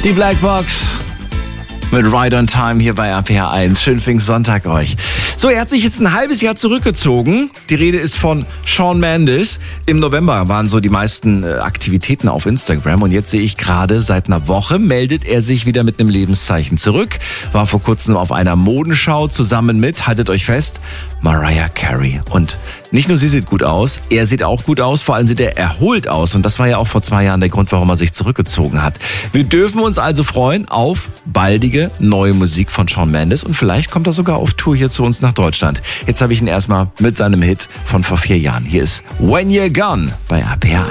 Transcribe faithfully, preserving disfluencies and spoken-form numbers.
Die Blackbox mit Right on Time hier bei R P R eins. Schönen Pfingstsonntag euch. So, er hat sich jetzt ein halbes Jahr zurückgezogen. Die Rede ist von Shawn Mendes. Im November waren so die meisten äh, Aktivitäten auf Instagram. Und jetzt sehe ich gerade, seit einer Woche meldet er sich wieder mit einem Lebenszeichen zurück. War vor kurzem auf einer Modenschau zusammen mit, haltet euch fest, Mariah Carey. Und nicht nur sie sieht gut aus, er sieht auch gut aus, vor allem sieht er erholt aus. Und das war ja auch vor zwei Jahren der Grund, warum er sich zurückgezogen hat. Wir dürfen uns also freuen auf baldige neue Musik von Shawn Mendes und vielleicht kommt er sogar auf Tour hier zu uns nach Deutschland. Jetzt habe ich ihn erstmal mit seinem Hit von vor vier Jahren. Hier ist When You're Gone bei R P R eins.